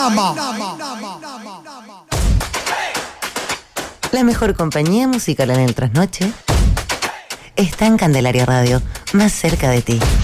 La mejor compañía musical en el trasnoche está en Candelaria Radio, más cerca de ti.